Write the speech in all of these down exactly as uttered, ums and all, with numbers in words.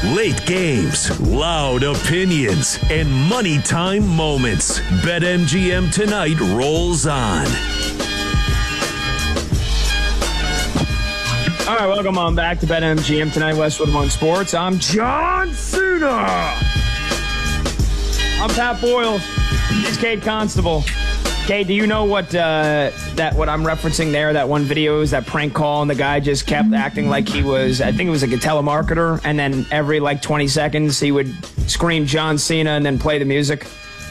Late games, loud opinions, and money time moments. BetMGM Tonight rolls on. All right, welcome on back to BetMGM Tonight, Westwood One Sports. I'm John Cena. I'm Pat Boyle. He's Kate Constable. Kate, do you know what uh, that what I'm referencing there? That one video is that prank call, and the guy just kept acting like he was, I think it was like a telemarketer, and then every like twenty seconds he would scream John Cena and then play the music.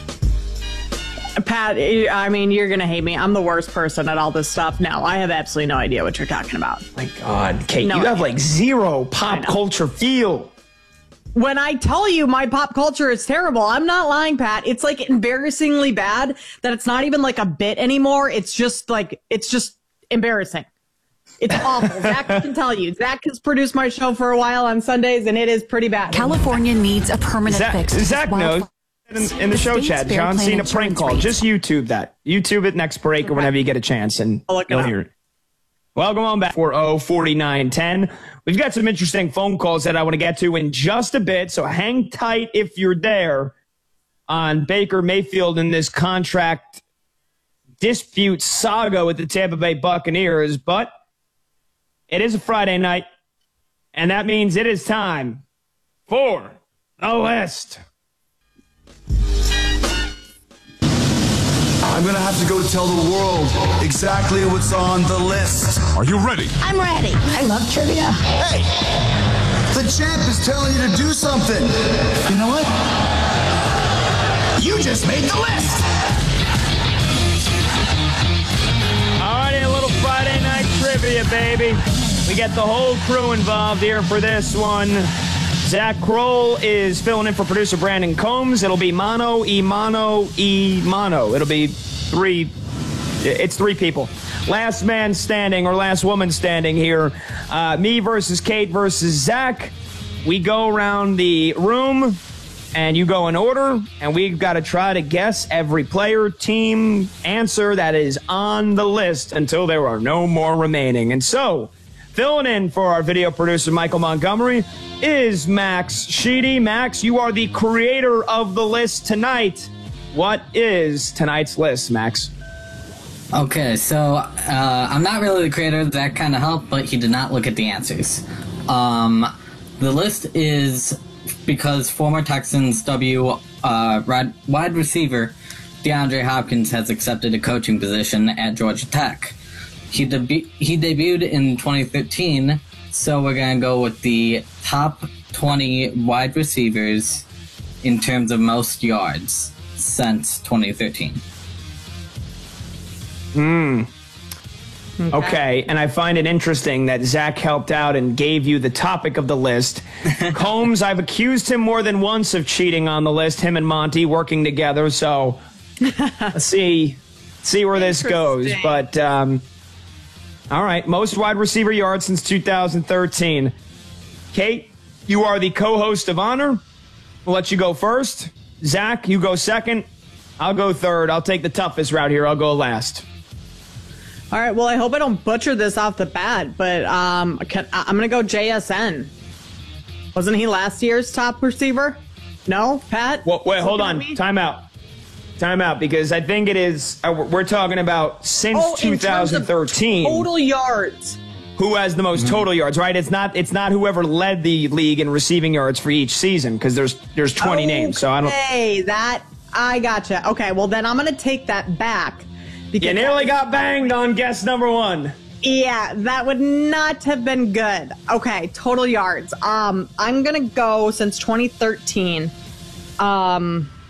Pat, I mean, you're going to hate me. I'm the worst person at all this stuff. No, I have absolutely no idea what you're talking about. My God, Kate, No you have idea. like zero pop culture feel. When I tell you my pop culture is terrible, I'm not lying, Pat. It's like embarrassingly bad that it's not even like a bit anymore. It's just like, it's just embarrassing. It's awful. Zach can tell you. Zach has produced my show for a while on Sundays, and it is pretty bad. California needs a permanent Zach, fix. to Zach this knows. wildfire. In, in the show state's chat, Fair John Plan Cena insurance prank call. rates. Just YouTube that. YouTube it next break or whenever you get a chance, and I'll look it you'll up. hear it. Welcome on back for oh forty-nine ten. We've got some interesting phone calls that I want to get to in just a bit, so hang tight if you're there on Baker Mayfield in this contract dispute saga with the Tampa Bay Buccaneers. But it is a Friday night, and that means it is time for the list. I'm gonna have to go tell the world exactly what's on the list. Are you ready? I'm ready. I love trivia. Hey, the champ is telling you to do something. You know what? You just made the list. All right, a little Friday night trivia, baby. We get the whole crew involved here for this one. Zach Kroll is filling in for producer Brandon Combs. It'll be mono, e mono, e mono. It'll be three. It's three people. Last man standing or last woman standing here. Uh, me versus Kate versus Zach. We go around the room, and you go in order, and we've got to try to guess every player, team, answer that is on the list until there are no more remaining. And so, filling in for our video producer, Michael Montgomery, is Max Sheedy. Max, you are the creator of the list tonight. What is tonight's list, Max? Okay, so uh, I'm not really the creator. That kind of helped, but he did not look at the answers. Um, the list is because former Texans W uh, wide receiver DeAndre Hopkins has accepted a coaching position at Georgia Tech. He, debu- he debuted in twenty thirteen, so we're going to go with the top twenty wide receivers in terms of most yards since twenty thirteen. Hmm. Okay. okay, and I find it interesting that Zach helped out and gave you the topic of the list. Combs, I've accused him more than once of cheating on the list, him and Monty working together, so let's see, see where this goes. But, um... all right, most wide receiver yards since two thousand thirteen. Kate, you are the co-host of honor. We'll let you go first. Zach, you go second. I'll go third. I'll take the toughest route here. I'll go last. All right, well, I hope I don't butcher this off the bat, but um, can, I'm going to go J S N. Wasn't he last year's top receiver? No, Pat? Well, wait, hold on. Time out. Time out, because I think it is, uh, we're talking about since oh, in terms of twenty thirteen. Total yards. Who has the most total yards, right? It's not It's not whoever led the league in receiving yards for each season, because there's there's twenty okay, names. So I don't. Hey, that, I gotcha. Okay, well, then I'm going to take that back. Because You nearly got banged on guess number one. Yeah, that would not have been good. Okay, total yards. Um, I'm going to go since twenty thirteen. Um...